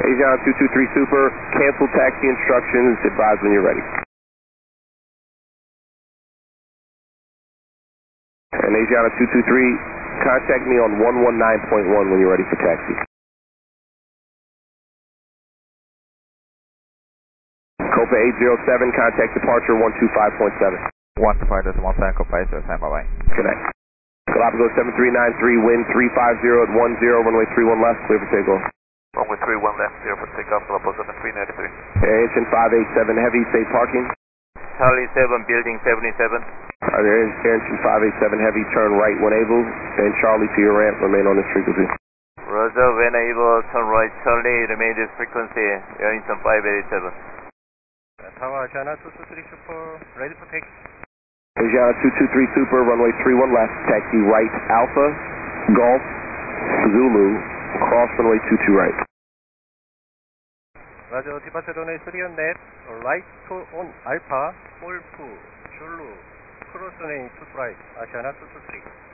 Asiana 223 Super, cancel taxi instructions, advise when you're ready. And Asiana 223, contact me on 119.1 when you're ready for taxi. Copa 807, contact departure 125.7. 125.7, Copa 807, bye-bye. Connect. Galapagos 7393, wind 350 at 10, runway 31 left, clear for takeoff. Runway 31 left, clear for takeoff, Galapagos 7393. Air 587 heavy, safe parking. Charlie 7, building 77. There is Air 587 heavy, turn right when able, and Charlie to your ramp, remain on this frequency. Roger, when able, turn right, Charlie, remain this frequency, Air 587. Tower Asiana 223 Super, ready for take. Asiana 223 Super, runway 31 left, taxi right, Alpha, Golf, Zulu, cross runway 22 right. Roger, departure runway 3 on net, right on Alpha, Golf, Zulu, cross runway 22 right, Asiana 223.